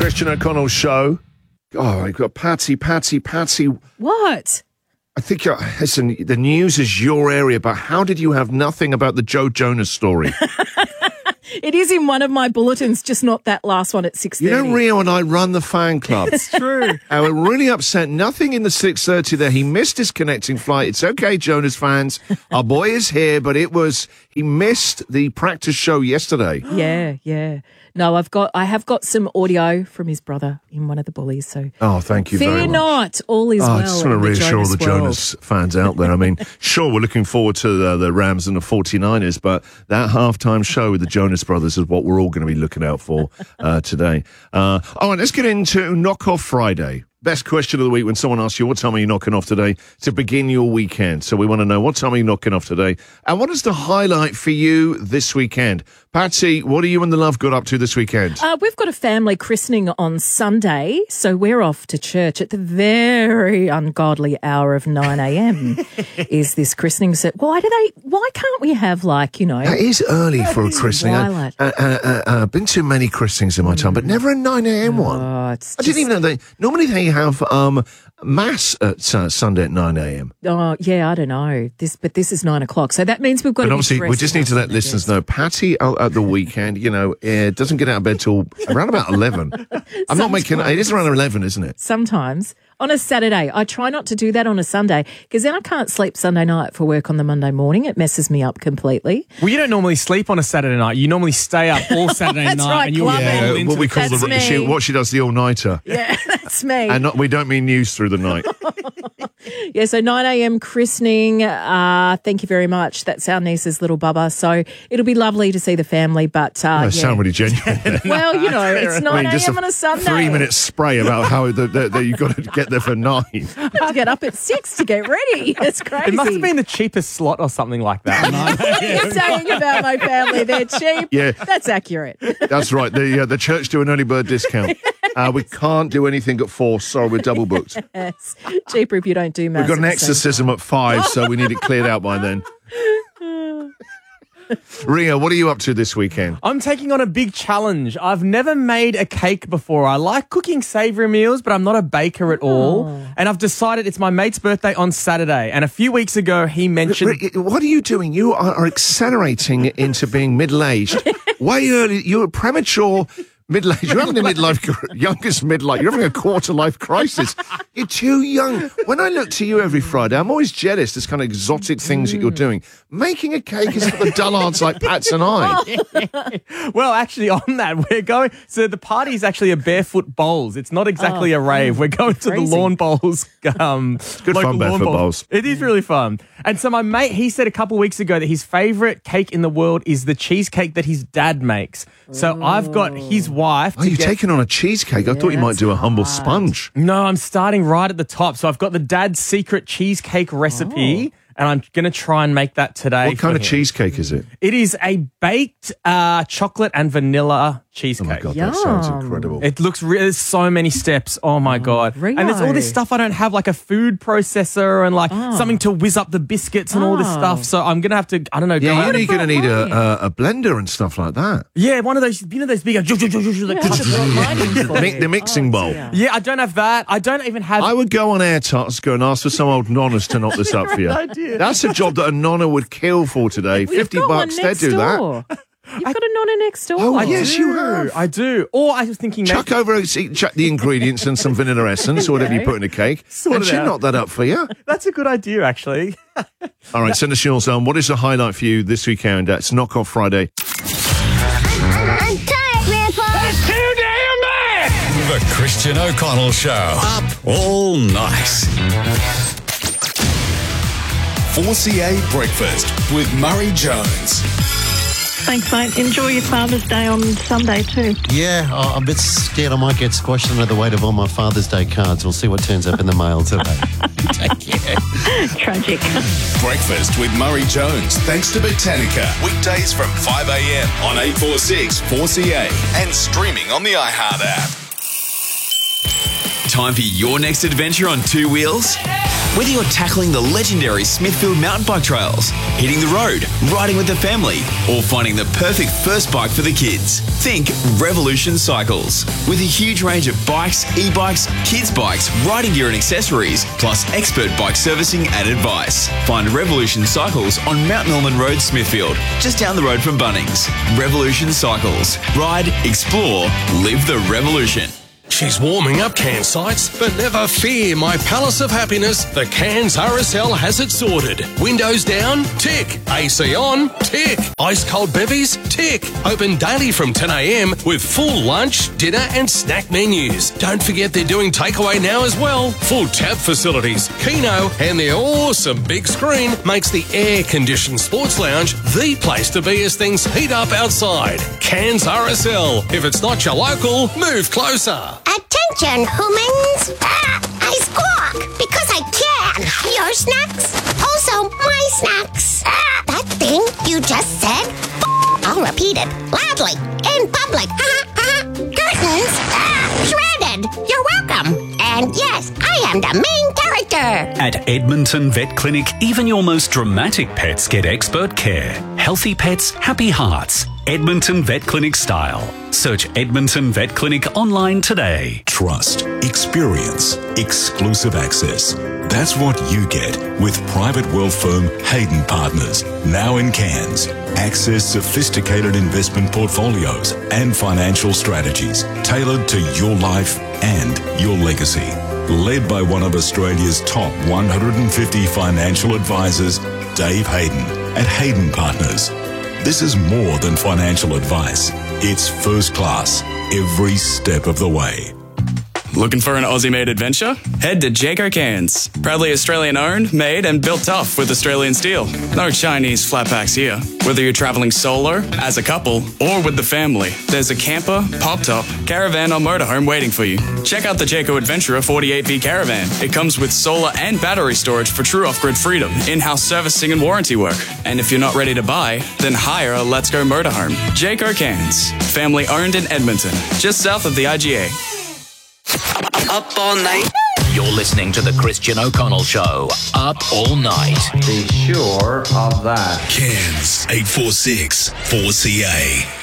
Christian O'Connell show. Oh, I've got Patsy. What? I think, listen, the news is your area, but how did you have nothing about the Joe Jonas story? It is in one of my bulletins, just not that last one at 6:30. You know, Rio and I run the fan club. It's true. And we're really upset. Nothing in the 6:30 there. He missed his connecting flight. It's okay, Jonas fans. Our boy is here, but he missed the practice show yesterday. Yeah. No, I have got some audio from his brother in one of the bullies. So thank you very much. Fear not, all is well. I just want to reassure the Jonas fans out there. I mean, sure, we're looking forward to the Rams and the 49ers, but that halftime show with the Jonas Brothers is what we're all going to be looking out for today. All right, let's get into Knock Off Friday. Best question of the week when someone asks you, what time are you knocking off today to begin your weekend? So we want to know, what time are you knocking off today? And what is the highlight for you this weekend? Patsy, what are you and the love got up to this weekend? We've got a family christening on Sunday, so we're off to church at the very ungodly hour of 9 a.m. is this christening set. Why can't we have That is early for a christening. I've been to many christenings in my time, but never a 9 a.m. one. I didn't even know normally they have mass at Sunday at 9 a.m. Oh, yeah, I don't know. This is 9 o'clock, so that means we've got to obviously, we just need to let listeners know, Patty at the weekend, doesn't get out of bed till around about 11. I'm not making it is around 11, isn't it? Sometimes. On a Saturday. I try not to do that on a Sunday because then I can't sleep Sunday night for work on the Monday morning. It messes me up completely. Well, you don't normally sleep on a Saturday night. You normally stay up all Saturday That's night. Right, and you're what we call what she does, the all-nighter. Yeah, that's me. And we don't mean news through the night. Yeah, so 9 a.m. christening. Thank you very much. That's our niece's little bubba. So it'll be lovely to see the family. But sound really genuine. Well, it's 9 a.m. on a Sunday. 3-minute spray about how you've got to get there for 9. I have to get up at 6 to get ready. It's crazy. It must have been the cheapest slot or something like that. You're saying about my family, they're cheap. Yeah. That's accurate. That's right. The church do an early bird discount. We can't do anything at 4. Sorry, we're double booked. Yes. Cheaper if you don't do mass. We've got an exorcism at 5, so we need it cleared out by then. Ria, what are you up to this weekend? I'm taking on a big challenge. I've never made a cake before. I like cooking savoury meals, but I'm not a baker at all. And I've decided it's my mate's birthday on Saturday. And a few weeks ago, he mentioned... What are you doing? You are accelerating into being middle-aged. Way early. You're premature... Middle-aged. You're having youngest midlife. You're having a quarter-life crisis. You're too young. When I look to you every Friday, I'm always jealous. This kind of exotic things that you're doing. Making a cake is for the dullards like Pats and I. Well, actually, on that, we're going... So the party is actually a barefoot bowls. It's not exactly a rave. We're going to the Lawn Bowls. It's good fun, barefoot bowls. It is really fun. And so my mate, he said a couple of weeks ago that his favourite cake in the world is the cheesecake that his dad makes. So I've got his wife. You're taking on a cheesecake. I thought you might do a humble sponge. No, I'm starting right at the top. So I've got the dad's secret cheesecake recipe, and I'm going to try and make that today. What kind of cheesecake is it? It is a baked chocolate and vanilla cheesecake. Oh, my God, that sounds incredible. It looks there's so many steps. Oh, my God. Rio. And there's all this stuff I don't have, like a food processor and like something to whiz up the biscuits and all this stuff. So I'm going to have to, I don't know. Yeah, you're going to need a blender and stuff like that. Yeah, one of those, those big... The mixing bowl. Yeah, I don't have that. I don't even have... I would go on Airtasker and ask for some old nonnas to knock this up for you. That's a job that a nonna would kill for today. $50, they'd do that. You've got a nonna next door. Oh, yes, you have. I do. Or I was thinking... Chuck the ingredients and some vanilla essence or whatever you put in a cake. And she'll knock that up for you. That's a good idea, actually. All right, send us yours on. What is the highlight for you this weekend? It's Knock Off Friday. I'm tired, Grandpa. That's too damn bad. The Christian O'Connell Show. Up all night. 4CA Breakfast with Murray Jones. Thanks, mate. Enjoy your Father's Day on Sunday too. Yeah, I'm a bit scared I might get squashed under the weight of all my Father's Day cards. We'll see what turns up in the mail today. Take care. Tragic. Breakfast with Murray Jones, thanks to Botanica. Weekdays from 5 a.m. on 846 4CA and streaming on the iHeart app. Time for your next adventure on 2 wheels? Whether you're tackling the legendary Smithfield mountain bike trails, hitting the road, riding with the family, or finding the perfect first bike for the kids, think Revolution Cycles. With a huge range of bikes, e-bikes, kids' bikes, riding gear and accessories, plus expert bike servicing and advice. Find Revolution Cycles on Mount Milman Road, Smithfield, just down the road from Bunnings. Revolution Cycles. Ride, explore, live the revolution. She's warming up Cairns sites, but never fear, my palace of happiness, the Cairns RSL has it sorted. Windows down? Tick. AC on? Tick. Ice cold bevies? Tick. Open daily from 10 a.m. with full lunch, dinner and snack menus. Don't forget they're doing takeaway now as well. Full tap facilities, Keno and their awesome big screen makes the air-conditioned sports lounge the place to be as things heat up outside. Cairns RSL. If it's not your local, move closer. Attention, humans! I squawk because I can. Your snacks, also my snacks. That thing you just said, I'll repeat it loudly in public. Curtains, shredded. You're welcome. And yes, I am the main character. At Edmonton Vet Clinic, even your most dramatic pets get expert care. Healthy pets, happy hearts. Edmonton Vet Clinic style. Search Edmonton Vet Clinic online today. Trust, experience, exclusive access. That's what you get with private wealth firm Hayden Partners, now in Cairns. Access sophisticated investment portfolios and financial strategies tailored to your life and your legacy. Led by one of Australia's top 150 financial advisors, Dave Hayden at Hayden Partners. This is more than financial advice. It's first class every step of the way. Looking for an Aussie-made adventure? Head to Jayco Cairns. Proudly Australian-owned, made and built tough with Australian steel. No Chinese flatpacks here. Whether you're travelling solo, as a couple, or with the family, there's a camper, pop-top, caravan or motorhome waiting for you. Check out the Jayco Adventurer 48V Caravan. It comes with solar and battery storage for true off-grid freedom, in-house servicing and warranty work. And if you're not ready to buy, then hire a Let's Go motorhome. Jayco Cairns. Family-owned in Edmonton, just south of the IGA. Up all night. You're listening to the Christian O'Connell Show. Up all night. Be sure of that. Cairns 846 4CA.